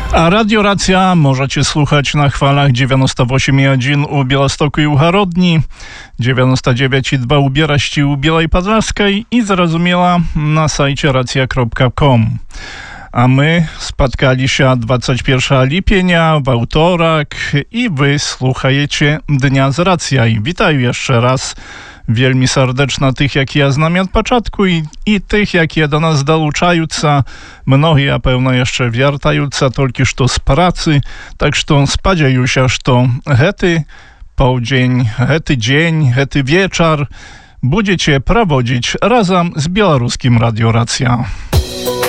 A Radio Racja możecie słuchać na falach 98,1 u Białegostoku i u Harodni, 99,2 u Bieraści i u Bielej Podlaskiej i zrozumiała na sajcie racja.com. A my spotkali się 21 lipienia, w wtorek i wy słuchajecie Dnia z Racja. I witam jeszcze raz wielmi serdeczna tych, jak ja znam od początku i tych, jakie do nas dołączająca. Mnogi, a pewno jeszcze wiertająca tylko że z pracy. Tak że spodzieję się, że hety połdzień, hety dzień, hety wieczór będziecie prowadzić razem z białoruskim Radio Racja.